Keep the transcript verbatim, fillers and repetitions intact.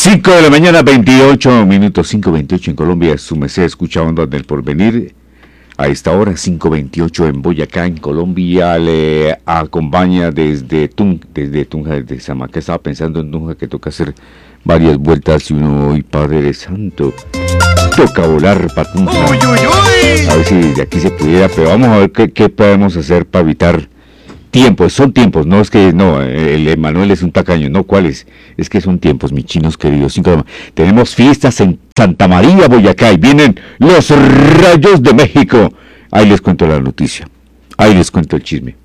cinco de la mañana, veintiocho minutos, cinco veintiocho en Colombia. Su merced escucha Ondas del Porvenir. A esta hora, cinco veintiocho en Boyacá, en Colombia. Le acompaña desde Tunja, desde Tunja, desde Samaná. Estaba pensando en Tunja que toca hacer varias vueltas y uno, hoy Padre Santo, toca volar para Tunja. Uy, uy, uy. A ver si de aquí se pudiera, pero vamos a ver qué, qué podemos hacer para evitar tiempos. Son tiempos, no es que, no, el Emanuel es un tacaño, no, ¿cuáles? Es que son tiempos, mis chinos queridos. Cinco de... Tenemos fiestas en Santa María, Boyacá, y vienen los Rayos de México. Ahí les cuento la noticia, ahí les cuento el chisme.